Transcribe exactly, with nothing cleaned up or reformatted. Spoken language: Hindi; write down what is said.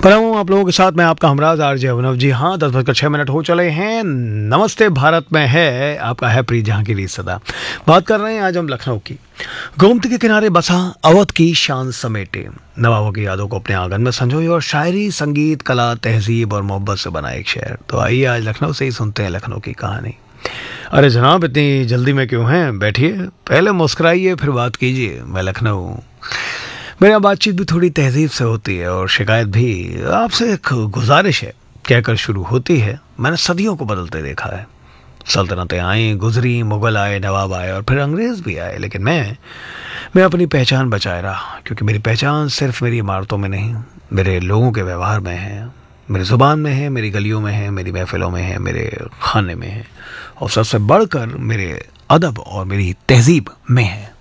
पर हूँ आप लोगों के साथ मैं आपका हमराज आरजे अभिनव। जी हाँ, दस बजकर छः मिनट हो चले हैं। नमस्ते भारत में है आपका है प्रीत जहाँ की रीत सदा। बात कर रहे हैं आज हम लखनऊ की। गोमती के किनारे बसा अवध की शान समेटे, नवाबों की यादों को अपने आंगन में संजोए और शायरी, संगीत, कला, तहजीब और मोहब्बत से बना एक शहर। तो आइए आज लखनऊ से ही सुनते हैं लखनऊ की कहानी। अरे जनाब, इतनी जल्दी में क्यों हैं? बैठिए, पहले मुस्कुराइए फिर बात कीजिए। मैं लखनऊ। मेरा बातचीत भी थोड़ी तहजीब से होती है और शिकायत भी। आपसे एक गुजारिश है कहकर शुरू होती है। मैंने सदियों को बदलते देखा है। सल्तनतें आई, गुजरी, मुगल आए, नवाब आए और फिर अंग्रेज़ भी आए, लेकिन मैं मैं अपनी पहचान बचाए रहा, क्योंकि मेरी पहचान सिर्फ मेरी इमारतों में नहीं, मेरे लोगों के व्यवहार में है, मेरी ज़ुबान में है, मेरी गलियों में है, मेरी महफिलों में है, मेरे खाने में है और सबसे बढ़कर मेरे अदब और मेरी तहजीब में है।